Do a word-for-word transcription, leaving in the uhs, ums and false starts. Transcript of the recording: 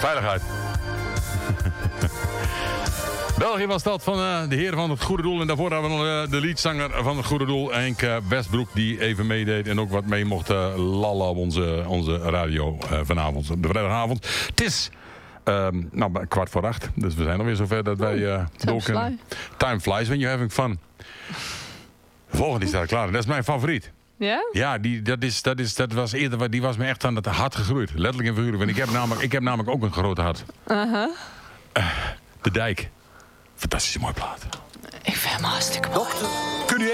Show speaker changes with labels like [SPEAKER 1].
[SPEAKER 1] Veiligheid. België was dat van uh, de heren van het Goede Doel. En daarvoor hebben we nog uh, de leadzanger van het Goede Doel, Henk uh, Westbroek, die even meedeed en ook wat mee mocht uh, lallen op onze, onze radio uh, vanavond, de vrijdagavond. Het is um, nou, kwart voor acht, dus we zijn alweer zover dat wij uh, door kunnen. Time flies when you're having fun. De volgende staat klaar, dat is mijn favoriet.
[SPEAKER 2] Ja?
[SPEAKER 1] Ja, die, dat, is, dat, is, dat was eerder, die was me echt aan het hart gegroeid. Letterlijk en figuurlijk. Want ik heb namelijk, ik heb namelijk ook een grote hart.
[SPEAKER 2] Uh-huh.
[SPEAKER 1] Uh, de Dijk. Fantastische mooie plaat.
[SPEAKER 2] Ik vind hem hartstikke mooi.
[SPEAKER 3] Kun je